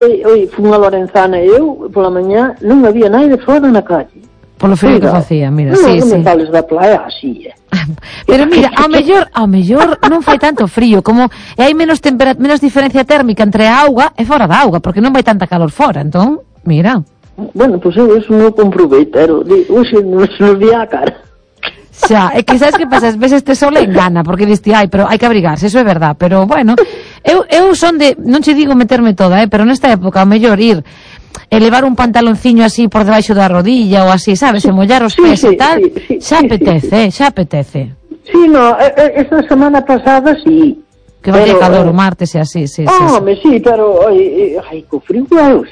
fui a Lorenzana e eu, pola mañá, non había nada fora na calle. Polo frío que facía, mira, sí. Non vales da playa, así, Pero mira, ao mellor non fai tanto frío, como e hai menos diferencia térmica entre a auga e fora da auga, porque non vai tanta calor fora, entón, mira. Bueno, pois eu eso non comprobei, pero hoxe non se nos vía a cara. Xa, é que sabes que pasa, ves este sol e engana, porque diste, pero hai que abrigarse, eso é verdad, pero bueno, eu son de, non che digo meterme toda, pero nesta época, ao mellor ir elevar un pantalonciño así por debaixo da rodilla ou así, sabes, e mollar os pés e tal, xa apetece. Sí, no, esta semana pasada sí. Que vai calor o martes e así, sí. Sí, pero ai, co frío,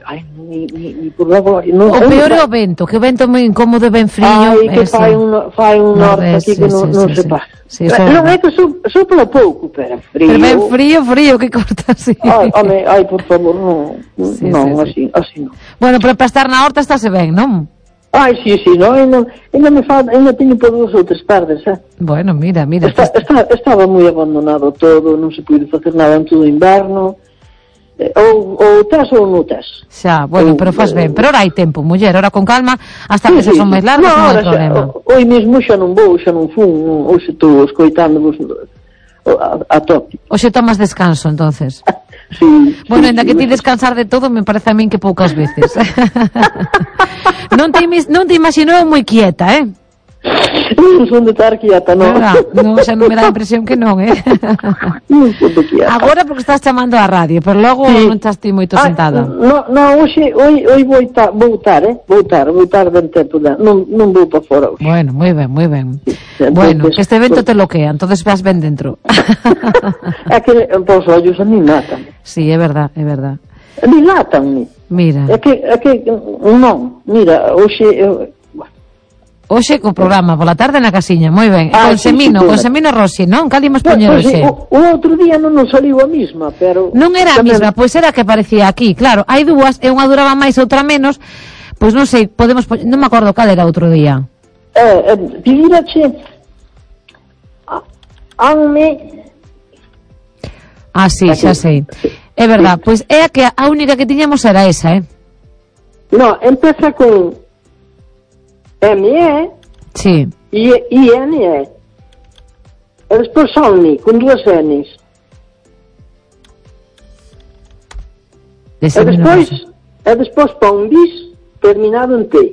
ni por favor. O peor é o vento, que o vento é moi incómodo e ben frío. Ai, que fai un norte aquí que non se pasa. Non é que sopla pouco, pero frío. Pero ben frío, que corta así. Ai, por favor, non, así non. Bueno, pero para estar na horta estáse ben, non? Ai, sí, non, ainda teño por 2 ou 3 tardes, Bueno, mira. Estaba moi abandonado todo, non se pude facer nada en todo o inverno, ou tes ou non tes. Xa, bueno, pero faz ben, pero ora hai tempo, muller, ora con calma, hasta que se son máis largos non hai problema. Hoy mesmo xa non fun, hoxe estou escoitándovos a tope. Hoxe tomas descanso, entonces. Sí. Bueno, ainda que ti descansar de todo, me parece a min que poucas veces. Non te imagino moi quieta, Non son de estar quieta, non. Non, xa non me dá a impresión que non, Non son de quieta. Agora porque estás chamando á radio, pero logo non estás ti moito sentada. Non, hoxe vou estar ben tempo, non vou para fora hoxe. Bueno, moi ben. Bueno, que este evento te loquea, entonces vas ben dentro. É que os ollos a mí matan. Sí, é verdad. Dilátanme. Mira. É que non, mira, Hoxe co programa, pola tarde na casiña, moi ben. Con Semino Rossi, non? Cal imos poñer hoxe? O outro día non nos saliu a mesma, pero... Non era a mesma, pois era a que aparecía aquí, claro. Hai dúas, e unha duraba máis, outra menos, pois non sei, podemos poñer... Non me acordo cal era outro día. Figúrache... Sí, xa sei. É verdad, pois é a que a única que tiñamos era esa, Non, empeza con... M-E sí. I-N-E e despois Sony con 2 N's e despois pon bis terminado en T.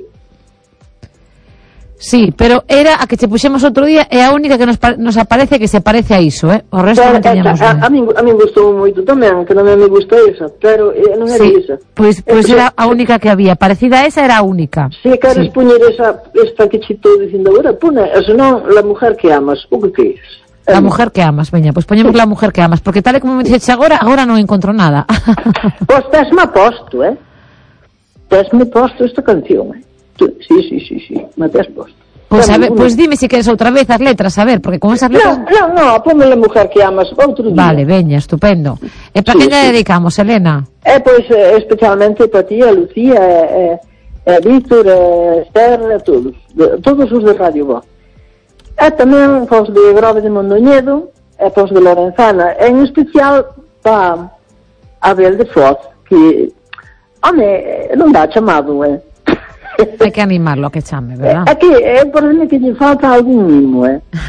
Sí, pero era a que che puxemos outro día e a única que nos aparece que se parece a iso, O resto non tiñamos a min gustou moito tamén, que non me gustou esa, pero non era esa. Pois era a única que había, parecida a esa era a única. Se queres poñer esta que che estou dicindo agora, pone, senón, La mujer que amas, o que queres? La mujer que amas, veña, pois poñemos La mujer que amas, porque tal e como me dixeche agora non encontro nada. Pois tesme posto, tesme posto esta canción, Sí, me tes posto. Pois dime se queres outra vez as letras, a ver, porque con esas letras... Non, ponme La mujer que amas outro día. Vale, veña, estupendo. E para que lle dedicamos, Elena? Pois especialmente para ti, a Lucía, Víctor, Esther, todos os de Radio Voz. E tamén para os de Grove de Mondoñedo, e para os de Lorenzana, en especial para Abel de Foz, que, non dá chamado, Hai que animarlo a que chame, verdad? É que parece que lle falta algún mimo,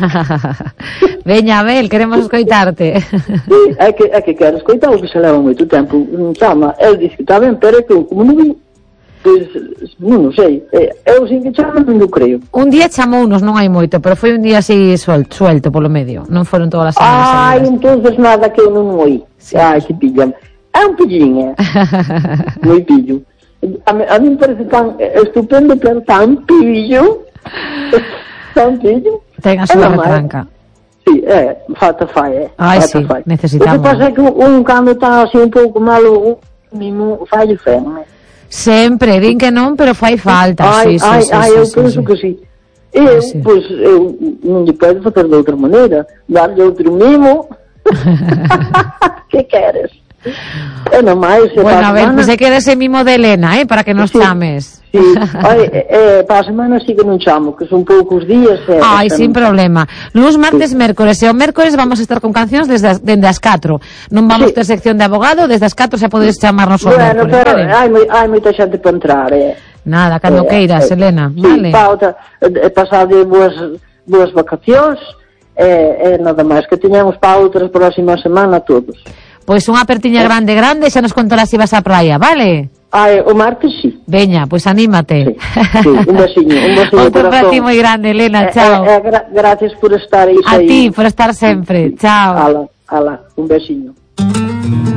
Veña, Abel, queremos escoitarte. Sí, é que quero escoitar o que se leva moito tempo. Chama, el dice que está ben, pero é que como non vi, pois, non sei. Eu sin que chama non o creo. Un día chamounos, non hai moito, pero foi un día así suelto polo medio. Non foron todas as semanas. Entonces nada que eu non oí. Que pillan. É un pillín, moi pillo. A mí me parece tan estupendo, tan pillo. Ten a súa retranca. Sí, falta fai, sí, necesitamos. O que pasa é que un cando está así un pouco malo, mismo fai feno. Sempre, din que non, pero fai falta. Eu penso que sí. Pois, eu non lle podo facer de outra maneira. Darlle outro mimo. Que queres? E non máis, bueno, a ver, pois hai que dese mimo de Elena, para que nos chames. Sí, para a semana sí que non chamo, que son poucos días. Ai, sin problema. Luns, martes, mércores, e o mércores vamos a estar con cancións dende as 4. Non vamos ter sección de abogado, desde as 4 xa podes chamarnos o mércores. Bueno, pero hai moita xente para entrar, Nada, cando queiras, Elena, vale? Sí, pasade boas vacacións, nada máis, que teñamos para outra próxima semana todos. Pois unha apertiña grande, xa nos contarás se vas á praia, vale? O martes sí. Veña, pois anímate. Sí, un besiño. Outro para ti moi grande, Elena, chao. Gracias por estar aí. A ti, por estar sempre, chao. Ala, un besiño.